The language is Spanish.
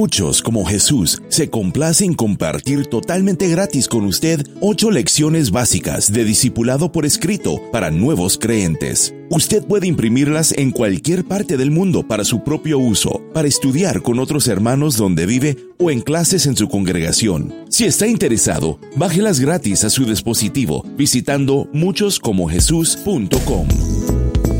Muchos, como Jesús, se complace en compartir totalmente gratis con usted 8 lecciones básicas de discipulado por escrito para nuevos creyentes. Usted puede imprimirlas en cualquier parte del mundo para su propio uso, para estudiar con otros hermanos donde vive o en clases en su congregación. Si está interesado, bájelas gratis a su dispositivo visitando muchoscomojesus.com.